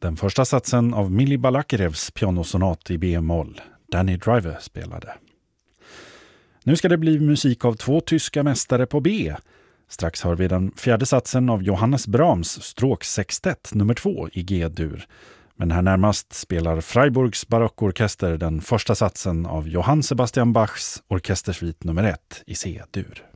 Den första satsen av Mili Balakirevs pianosonat i B-moll, Danny Driver spelade. Nu ska det bli musik av 2 tyska mästare på B. Strax hör vi den fjärde satsen av Johannes Brahms stråksextett nummer 2 i G-dur. Men här närmast spelar Freiburgs barockorkester den första satsen av Johann Sebastian Bachs orkestersvit nummer 1 i C-dur.